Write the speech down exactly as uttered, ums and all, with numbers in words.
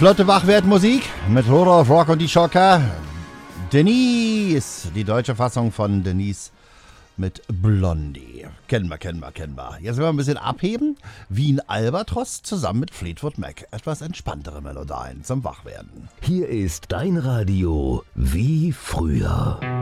Flotte Wachwertmusik mit Rudolf Rock und die Schocker. Denise, die deutsche Fassung von Denise mit Blondie. Kennen wir, kennen wir, kennen wir. Jetzt werden wir ein bisschen abheben. Wie ein Albatros zusammen mit Fleetwood Mac. Etwas entspanntere Melodien zum Wachwerden. Hier ist dein Radio wie früher.